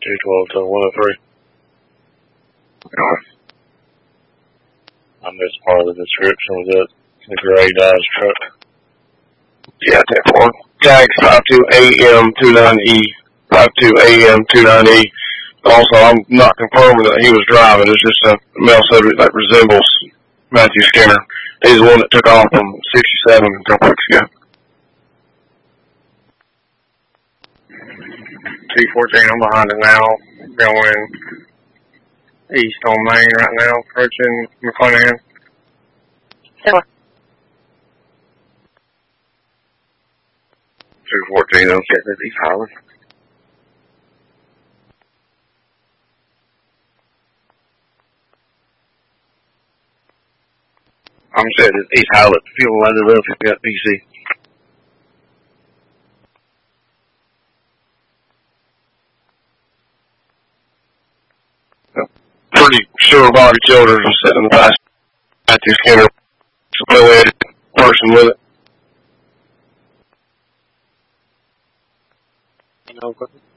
212 to 103. I missed part of the description. Was it the gray Dodge truck? Yeah, 10-4. Tags 52AM29E. 52AM29E. Also, I'm not confirming that he was driving. It's just a male subject that resembles Matthew Skinner. He's the one that took off from 67 a couple weeks ago. 214, I'm behind it now. Going east on Main right now, approaching McClanahan. 214, I'm getting at East Highland. I'm saying it's East Highland. Fuel landed up if you got PC. Pretty sure Bobby Childers was sitting in the back. Matthew Skinner, affiliated person with it. No,